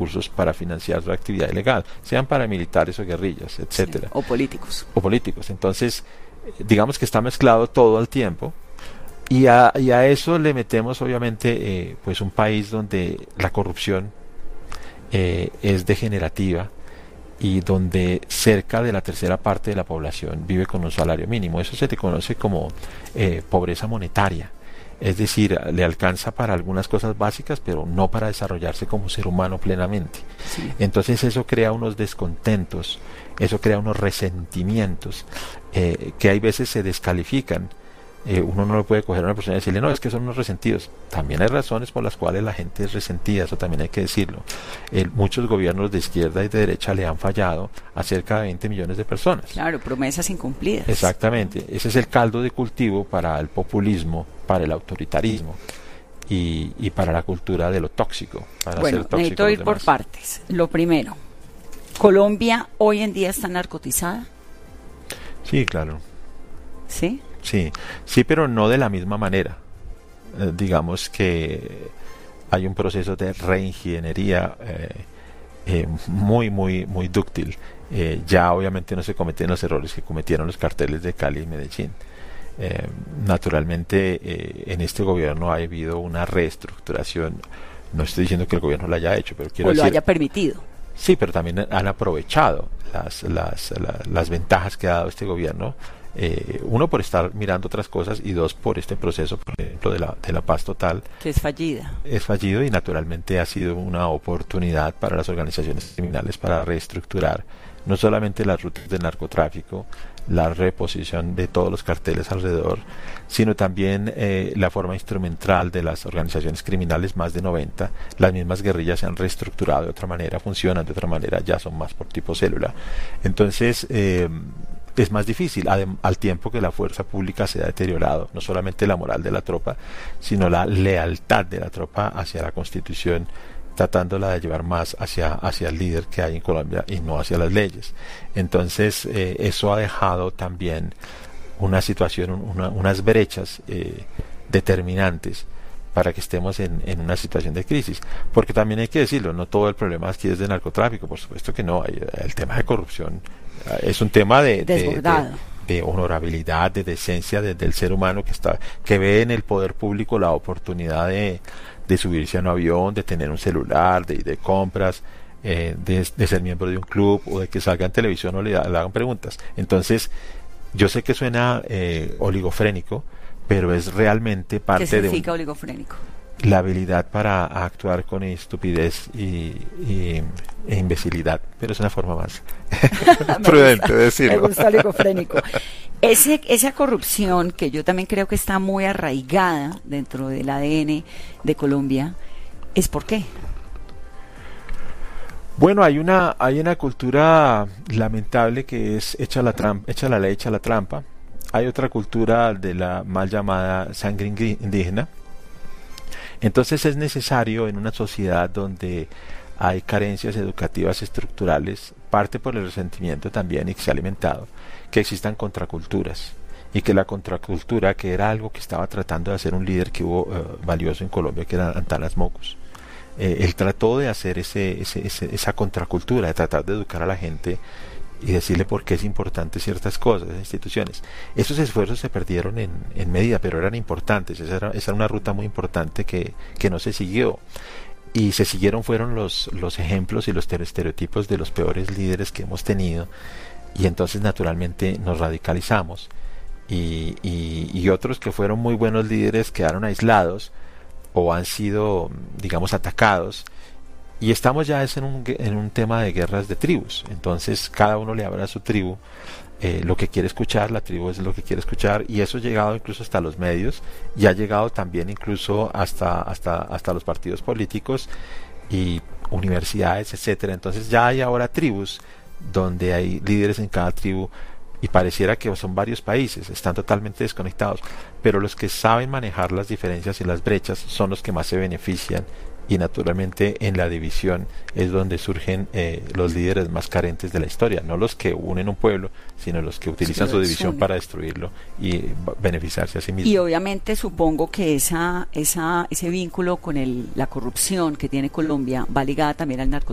recursos para financiar su actividad ilegal, sean paramilitares o guerrillas, etcétera. Sí, o políticos. O políticos. Entonces, digamos que está mezclado todo al tiempo. Y a eso le metemos obviamente pues un país donde la corrupción es degenerativa y donde cerca de la tercera parte de la población vive con un salario mínimo. Eso se le conoce como pobreza monetaria. Es decir, le alcanza para algunas cosas básicas, pero no para desarrollarse como ser humano plenamente. Sí. Entonces eso crea unos descontentos, eso crea unos resentimientos que hay veces se descalifican. Uno no lo puede coger a una persona y decirle, no, es que son unos resentidos. También hay razones por las cuales la gente es resentida, eso también hay que decirlo. Muchos gobiernos de izquierda y de derecha le han fallado a cerca de 20 millones de personas. Claro, promesas incumplidas. Exactamente, ese es el caldo de cultivo para el populismo, para el autoritarismo y para la cultura de lo tóxico. Bueno, necesito ir por partes. Lo primero, ¿Colombia hoy en día está narcotizada? Sí, claro. ¿Sí? Sí, pero no de la misma manera. Digamos que hay un proceso de reingeniería muy dúctil. Ya obviamente no se cometen los errores que cometieron los carteles de Cali y Medellín. Naturalmente en este gobierno ha habido una reestructuración. No estoy diciendo que el gobierno lo haya hecho, pero quiero decir, lo haya permitido. Sí, pero también han aprovechado las ventajas que ha dado este gobierno. Uno, por estar mirando otras cosas, y dos, por este proceso, por ejemplo, de la paz total, que es fallida. Es fallido, y naturalmente ha sido una oportunidad para las organizaciones criminales para reestructurar no solamente las rutas del narcotráfico, la reposición de todos los carteles alrededor, sino también la forma instrumental de las organizaciones criminales, más de 90. Las mismas guerrillas se han reestructurado de otra manera, funcionan de otra manera, ya son más por tipo célula. Entonces es más difícil, al tiempo que la fuerza pública se ha deteriorado, no solamente la moral de la tropa, sino la lealtad de la tropa hacia la Constitución, tratándola de llevar más hacia el líder que hay en Colombia y no hacia las leyes. Entonces eso ha dejado también una situación, unas brechas determinantes para que estemos en una situación de crisis, porque también hay que decirlo, no todo el problema aquí es de narcotráfico, por supuesto que no, el tema de corrupción es un tema de honorabilidad, de decencia del ser humano que ve en el poder público la oportunidad de subirse a un avión, de tener un celular, de ir de compras, de ser miembro de un club, o de que salga en televisión o le hagan preguntas. Entonces yo sé que suena oligofrénico, pero es realmente parte de... ¿Qué significa oligofrénico? La habilidad para actuar con estupidez e imbecilidad, pero es una forma más prudente de decirlo. Me gusta oligofrénico. Esa corrupción, que yo también creo que está muy arraigada dentro del ADN de Colombia, ¿es por qué? Bueno, hay una cultura lamentable que es echa la ley, echa la trampa. Hay otra cultura de la mal llamada sangre indígena. Entonces es necesario, en una sociedad donde hay carencias educativas estructurales, parte por el resentimiento también, y que se ha alimentado, que existan contraculturas, y que la contracultura, que era algo que estaba tratando de hacer un líder que hubo valioso en Colombia, que era Antanas Mocos, él trató de hacer esa contracultura, de tratar de educar a la gente y decirle por qué es importante ciertas cosas, instituciones. Esos esfuerzos se perdieron en medida, pero eran importantes. Esa era una ruta muy importante que no se siguió. Y se siguieron fueron los ejemplos y los estereotipos de los peores líderes que hemos tenido, y entonces naturalmente nos radicalizamos, y otros que fueron muy buenos líderes quedaron aislados o han sido, digamos, atacados. Y estamos ya en un tema de guerras de tribus. Entonces cada uno le habla a su tribu lo que quiere escuchar, la tribu es lo que quiere escuchar, y eso ha llegado incluso hasta los medios, y ha llegado también incluso hasta los partidos políticos y universidades, etcétera. Entonces ya hay ahora tribus donde hay líderes en cada tribu, y pareciera que son varios países, están totalmente desconectados, pero los que saben manejar las diferencias y las brechas son los que más se benefician. Y naturalmente en la división es donde surgen los líderes más carentes de la historia, no los que unen un pueblo, sino los que utilizan su división para destruirlo y beneficiarse a sí mismos. Y obviamente supongo que ese vínculo con la corrupción que tiene Colombia va ligada también al narcotráfico.